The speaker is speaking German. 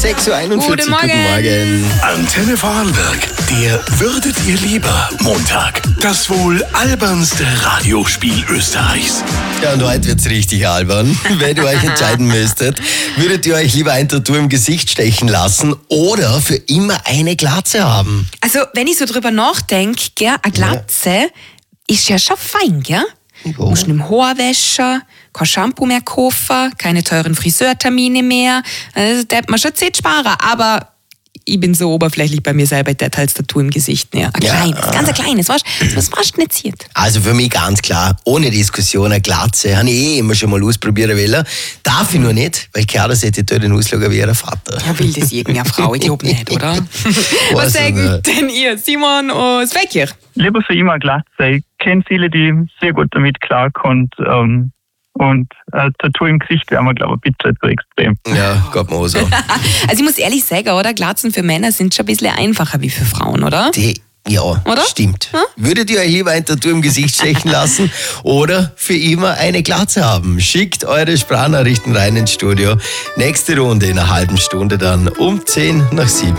6.41 Uhr. Guten Morgen. Antenne Vorarlberg, der Würdet ihr lieber Montag. Das wohl albernste Radiospiel Österreichs. Ja, und heute wird's richtig albern. Wenn ihr euch entscheiden müsstet, würdet ihr euch lieber ein Tattoo im Gesicht stechen lassen oder für immer eine Glatze haben? Also, wenn ich so drüber nachdenke, gell, eine Glatze ist ja schon fein, gell? Ja. Du musst nicht mehr Haar waschen, kein Shampoo mehr kaufen, keine teuren Friseurtermine mehr. Also, da hat man schon Zeit sparen, aber ich bin so oberflächlich bei mir selber, der als Tattoo im Gesicht. Ne? Ein kleines, ganz ein kleines, weißt du? Das warst du nicht sieht. Also für mich ganz klar, ohne Diskussion, eine Glatze. Habe ich immer schon mal ausprobieren wollen. Darf ich nur nicht, weil Kerl sollte den ausschauen wie ihr Vater. Ja, will das irgendeine Frau? Ich glaube nicht, oder? Was Weiß ich sagen nicht. denn ihr, Simon und Svekir? Lieber für immer Glatze. Ich kenne viele, die sehr gut damit klarkommen. Und ein Tattoo im Gesicht wäre mir, glaube ich, bitte zu extrem. Ja, geht mir auch so. Also ich muss ehrlich sagen, oder? Glatzen für Männer sind schon ein bisschen einfacher wie für Frauen, oder? Ja, Oder? stimmt. Hm? Würdet ihr euch lieber ein Tattoo im Gesicht stechen lassen oder für immer eine Glatze haben? Schickt eure Sprachnachrichten rein ins Studio. Nächste Runde in einer halben Stunde dann um 10 nach 7.